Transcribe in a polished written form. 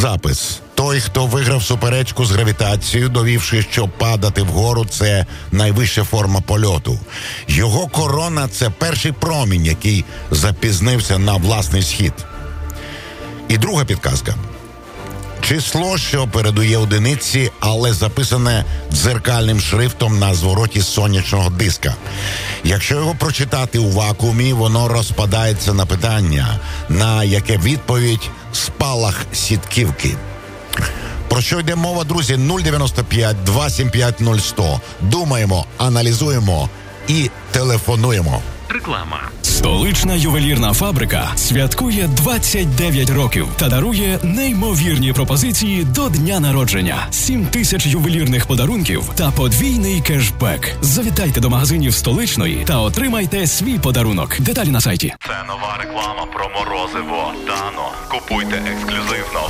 Запис. Той, хто виграв суперечку з гравітацією, довівши, що падати вгору – це найвища форма польоту. Його корона – це перший промінь, який запізнився на власний схід. І друга підказка. Число, що передує одиниці, але записане дзеркальним шрифтом на звороті сонячного диска. Якщо його прочитати у вакуумі, воно розпадається на питання, на яке відповідь спалах сітківки. Про що йде мова, друзі? 095 275 0100. Думаємо, аналізуємо і телефонуємо. Реклама. Столична ювелірна фабрика святкує 29 років та дарує неймовірні пропозиції до дня народження. 7 тисяч ювелірних подарунків та подвійний кешбек. Завітайте до магазинів Столичної та отримайте свій подарунок. Деталі на сайті. Це нова реклама про морозиво Дано. Купуйте ексклюзивно